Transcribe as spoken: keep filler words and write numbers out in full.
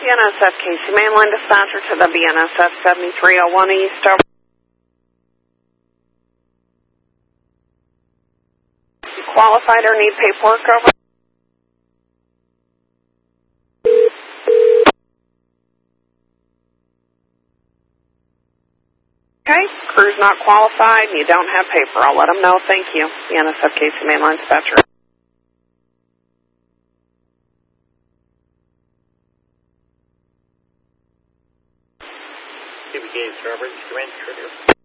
N S F Casey Mainline dispatcher to the B N S F seventy-three oh one East. Over. You qualified or need paperwork over? Okay, crew's not qualified and you don't have paper. I'll let them know. Thank you. B N S F Casey Mainline dispatcher. K B K Starbridge, command trigger.